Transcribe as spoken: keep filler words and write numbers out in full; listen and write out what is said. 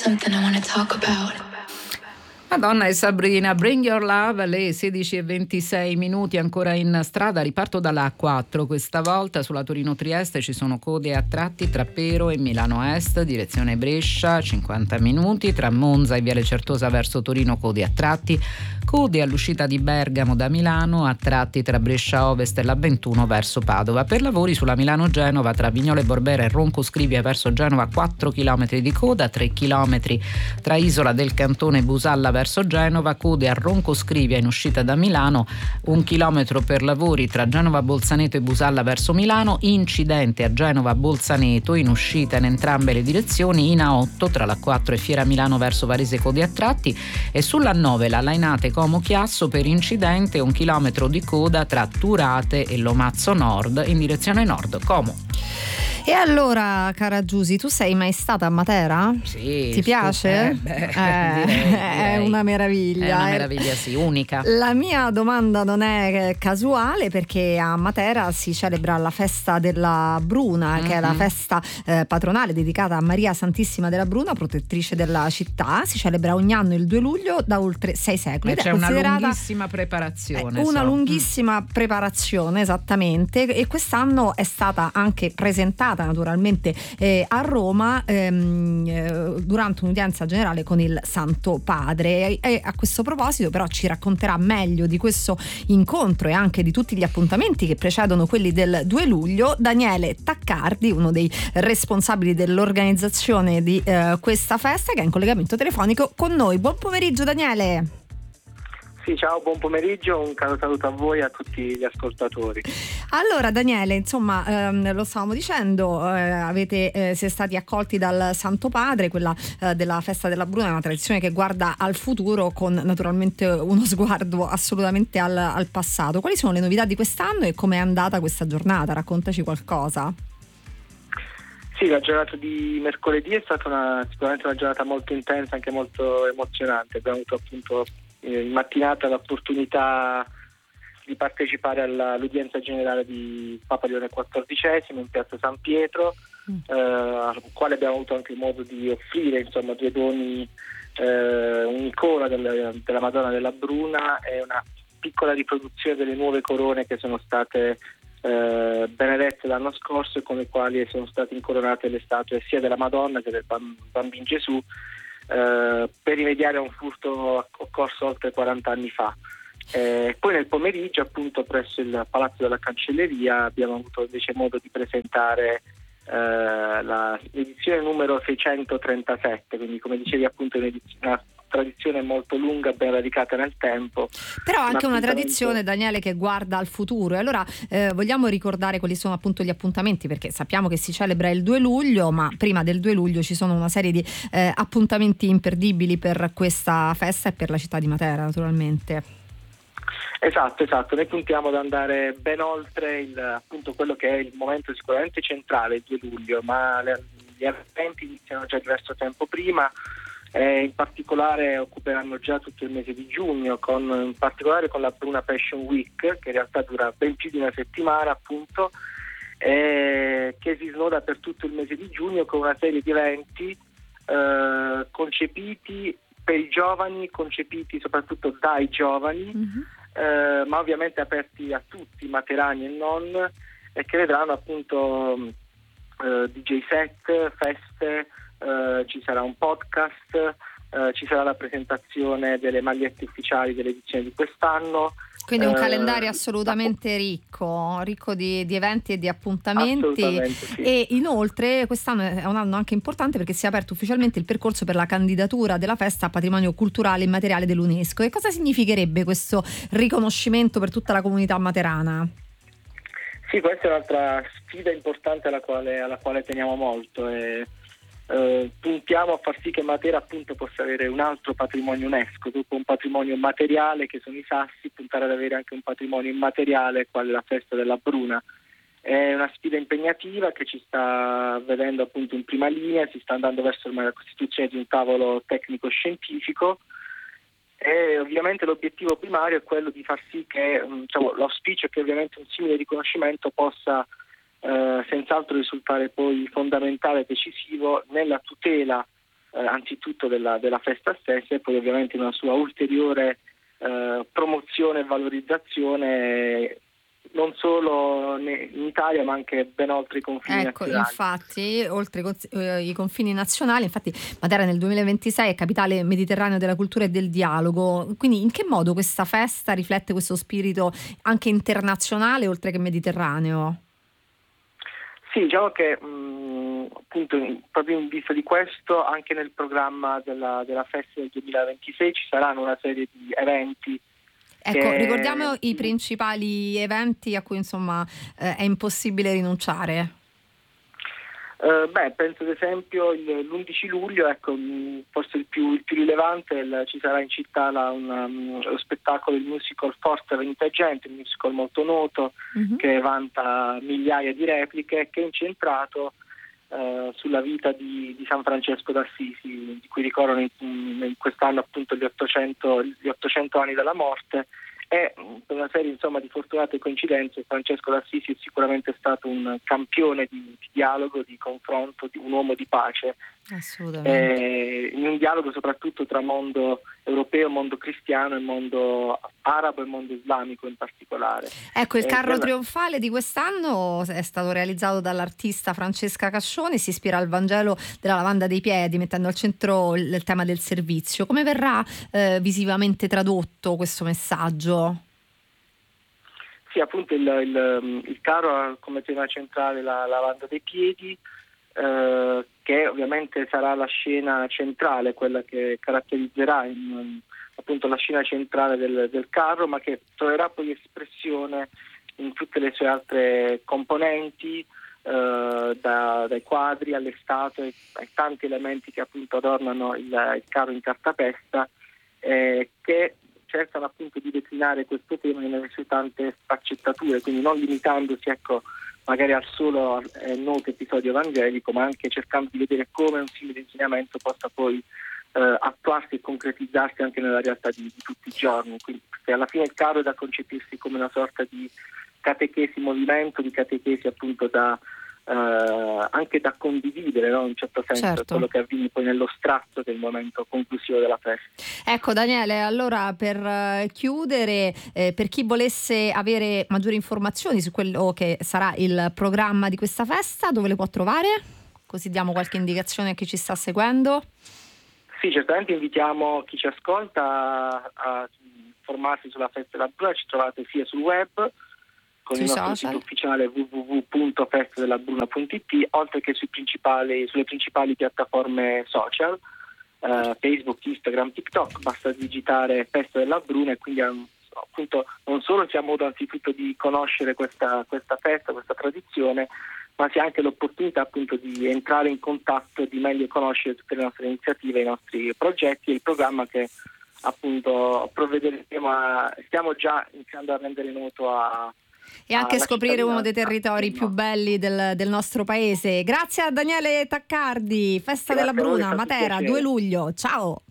something I wanna talk about. Madonna e Sabrina, Bring Your Love, alle sedici e ventisei minuti, ancora in strada. Riparto dalla A quattro, questa volta sulla Torino-Trieste ci sono code a tratti tra Pero e Milano Est, direzione Brescia, cinquanta minuti, tra Monza e Viale Certosa verso Torino code a tratti, code all'uscita di Bergamo da Milano, a tratti tra Brescia Ovest e la ventuno verso Padova. Per lavori sulla Milano-Genova tra Vignole Borbera e Ronco Scrivia verso Genova quattro chilometri di coda, tre chilometri tra Isola del Cantone e Busalla verso Genova, code a Ronco Scrivia in uscita da Milano, un chilometro per lavori tra Genova Bolzaneto e Busalla verso Milano, incidente a Genova Bolzaneto in uscita in entrambe le direzioni, in A otto tra la quattro e Fiera Milano verso Varese code a tratti, e sulla nove la Lainate Como Chiasso per incidente, un chilometro di coda tra Turate e Lomazzo Nord in direzione nord Como. E allora, cara Giusy, tu sei mai stata a Matera? Sì. Ti piace? Eh, beh, Eh, direi, direi. È una meraviglia. È una meraviglia, sì, unica. La mia domanda non è casuale, perché a Matera si celebra la festa della Bruna, mm-hmm. che è la festa eh, patronale dedicata a Maria Santissima della Bruna, protettrice della città. Si celebra ogni anno il due luglio da oltre sei secoli. E c'è una lunghissima preparazione. Eh, una so. lunghissima mm. preparazione, esattamente. E quest'anno è stata anche presentata naturalmente eh, a Roma ehm, eh, durante un'udienza generale con il Santo Padre, e, e a questo proposito però ci racconterà meglio di questo incontro e anche di tutti gli appuntamenti che precedono quelli del due luglio Daniele Taccardi, uno dei responsabili dell'organizzazione di eh, questa festa, che è in collegamento telefonico con noi. Buon pomeriggio Daniele. Sì, ciao, buon pomeriggio, un caro saluto a voi e a tutti gli ascoltatori. Allora Daniele, insomma, ehm, lo stavamo dicendo, eh, avete eh, siete stati accolti dal Santo Padre. Quella eh, della festa della Bruna è una tradizione che guarda al futuro, con naturalmente uno sguardo assolutamente al, al passato. Quali sono le novità di quest'anno e com'è andata questa giornata? Raccontaci qualcosa. Sì, la giornata di mercoledì è stata una, sicuramente una giornata molto intensa, anche molto emozionante. Abbiamo avuto appunto in mattinata l'opportunità di partecipare alla, all'udienza generale di Papa Leone quattordicesimo in piazza San Pietro, mm. eh, al quale abbiamo avuto anche il modo di offrire insomma due doni, eh, un'icona della, della Madonna della Bruna e una piccola riproduzione delle nuove corone che sono state eh, benedette l'anno scorso e con le quali sono state incoronate le statue sia della Madonna che del Bambino Gesù, Uh, per rimediare a un furto occorso oltre quaranta anni fa. Eh, poi nel pomeriggio, appunto, presso il Palazzo della Cancelleria abbiamo avuto invece modo di presentare uh, la, l'edizione numero seicentotrentasette, quindi come dicevi appunto è una tradizione molto lunga, ben radicata nel tempo. Però anche una tradizione, Daniele, che guarda al futuro. E allora eh, vogliamo ricordare quali sono appunto gli appuntamenti, perché sappiamo che si celebra il due luglio, ma prima del due luglio ci sono una serie di eh, appuntamenti imperdibili per questa festa e per la città di Matera, naturalmente. Esatto, esatto. Noi puntiamo ad andare ben oltre il, appunto quello che è il momento sicuramente centrale, il due luglio, ma le, gli eventi iniziano già diverso tempo prima. Eh, in particolare occuperanno già tutto il mese di giugno, con, in particolare con la Bruna Passion Week, che in realtà dura ben più di una settimana appunto, eh, che si snoda per tutto il mese di giugno con una serie di eventi eh, concepiti per i giovani, concepiti soprattutto dai giovani, mm-hmm. eh, ma ovviamente aperti a tutti, materani e non, e che vedranno appunto eh, D J set, feste. Uh, ci sarà un podcast, uh, ci sarà la presentazione delle magliette ufficiali dell'edizione di quest'anno. Quindi un uh, calendario assolutamente ricco, ricco di, di eventi e di appuntamenti. Sì. E inoltre quest'anno è un anno anche importante perché si è aperto ufficialmente il percorso per la candidatura della festa a patrimonio culturale immateriale dell'UNESCO. E cosa significherebbe questo riconoscimento per tutta la comunità materana? Sì, questa è un'altra sfida importante alla quale, alla quale teniamo molto. E Uh, puntiamo a far sì che Matera appunto possa avere un altro patrimonio UNESCO, dopo un patrimonio materiale che sono i sassi, puntare ad avere anche un patrimonio immateriale quale la festa della Bruna. È una sfida impegnativa che ci sta vedendo appunto in prima linea, si sta andando verso la costituzione di un tavolo tecnico-scientifico e ovviamente l'obiettivo primario è quello di far sì che, diciamo, l'auspicio è che ovviamente un simile riconoscimento possa Uh, senz'altro risultare poi fondamentale e decisivo nella tutela eh, anzitutto della, della festa stessa e poi ovviamente una sua ulteriore eh, promozione e valorizzazione non solo in Italia ma anche ben oltre i confini ecco, nazionali. infatti, oltre i confini nazionali, infatti Matera nel duemilaventisei è capitale mediterraneo della cultura e del dialogo, quindi in che modo questa festa riflette questo spirito anche internazionale oltre che mediterraneo? Sì, diciamo che mh, appunto in, proprio in vista di questo anche nel programma della, della festa del duemilaventisei ci saranno una serie di eventi. Ecco, che... ricordiamo i principali eventi a cui insomma eh, è impossibile rinunciare. Uh, beh, penso ad esempio il, l'undici luglio, ecco, mh, forse il più, il più rilevante, il, ci sarà in città la, una, um, lo spettacolo, il musical Forza Venita Gente, un musical molto noto uh-huh. che vanta migliaia di repliche, che è incentrato uh, sulla vita di, di San Francesco d'Assisi, di cui ricorrono in, in quest'anno appunto gli ottocento, gli ottocento anni dalla morte. E per una serie insomma di fortunate coincidenze Francesco d'Assisi è sicuramente stato un campione di, di dialogo, di confronto, di un uomo di pace. Assolutamente. Eh, in un dialogo soprattutto tra mondo europeo, mondo cristiano e mondo arabo e mondo islamico in particolare. Ecco, il carro eh, trionfale di quest'anno è stato realizzato dall'artista Francesca Cascioni, si ispira al Vangelo della lavanda dei piedi, mettendo al centro il, il tema del servizio. Come verrà eh, visivamente tradotto questo messaggio? Sì, appunto il, il, il carro ha come tema centrale la lavanda dei piedi, eh, che ovviamente sarà la scena centrale, quella che caratterizzerà in, appunto la scena centrale del, del carro, ma che troverà poi espressione in tutte le sue altre componenti, eh, da, dai quadri alle statue, ai tanti elementi che appunto adornano il, il carro in cartapesta, eh, che cercano appunto di declinare questo tema nelle sue tante sfaccettature, quindi non limitandosi ecco magari al solo eh, noto episodio evangelico, ma anche cercando di vedere come un simile insegnamento possa poi eh, attuarsi e concretizzarsi anche nella realtà di, di tutti i giorni. Quindi perché alla fine il carro è da concepirsi come una sorta di catechesi movimento, di catechesi appunto da Uh, anche da condividere, no? In un certo senso, certo. Quello che avviene poi nello strazio che è il momento conclusivo della festa. Ecco Daniele, allora per uh, chiudere, eh, per chi volesse avere maggiori informazioni su quello che sarà il programma di questa festa, dove le può trovare? Così diamo qualche indicazione a chi ci sta seguendo. Sì, certamente invitiamo chi ci ascolta a informarsi sulla festa della Bruna, ci trovate sia sul web con il nostro sito ufficiale w w w punto festa della bruna punto i t, oltre che sui principali, sulle principali piattaforme social, eh, Facebook, Instagram, TikTok. Basta digitare Festa della Bruna e quindi appunto non solo sia modo anzitutto di conoscere questa, questa festa, questa tradizione, ma sia anche l'opportunità appunto di entrare in contatto e di meglio conoscere tutte le nostre iniziative, i nostri progetti e il programma che appunto provvederemo a, stiamo già iniziando a rendere noto a e anche scoprire uno dei territori più belli del, del nostro paese. Grazie a Daniele Taccardi, Festa Grazie della Bruna, Matera, due luglio. Ciao.